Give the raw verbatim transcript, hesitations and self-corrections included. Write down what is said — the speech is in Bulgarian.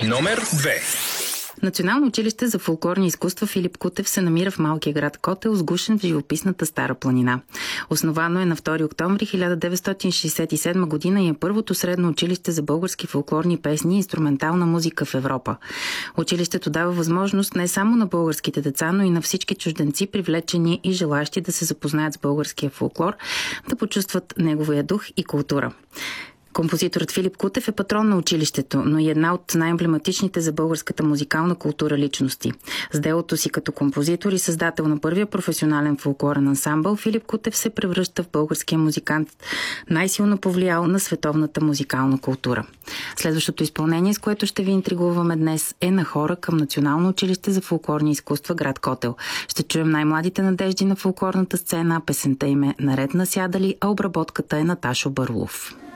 Номер две. Национално училище за фолклорни изкуства Филип Кутев се намира в малкия град Котел, сгушен в живописната Стара планина. Основано е на втори октомври хиляда деветстотин шейсет и седма година и е първото средно училище за български фолклорни песни и инструментална музика в Европа. Училището дава възможност не само на българските деца, но и на всички чужденци, привлечени и желащи да се запознаят с българския фолклор, да почувстват неговия дух и култура. Композиторът Филип Кутев е патрон на училището, но и една от най-емблематичните за българската музикална култура личности. С делото си като композитор и създател на първия професионален фолклорен ансамбъл, Филип Кутев се превръща в българския музикант, най-силно повлиял на световната музикална култура. Следващото изпълнение, с което ще ви интригуваме днес, е на хора към Национално училище за фолклорни изкуства град Котел. Ще чуем най-младите надежди на фолклорната сцена, песента им е "Наред насядали", а обработката е на Ташо Барлов.